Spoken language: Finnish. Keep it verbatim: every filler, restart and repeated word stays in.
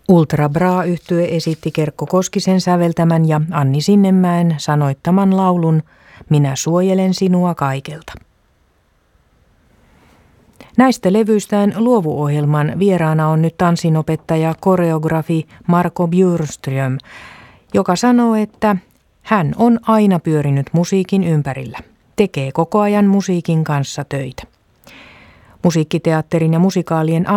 Ultra Bra-yhtye esitti Kerkko Koskisen säveltämän ja Anni Sinnemäen sanoittaman laulun Minä suojelen sinua kaikelta. Näistä levyistään Luovu-ohjelman vieraana on nyt tanssinopettaja, koreografi Marco Bjurström, joka sanoo, että hän on aina pyörinyt musiikin ympärillä, tekee koko ajan musiikin kanssa töitä. Musiikkiteatterin ja musikaalien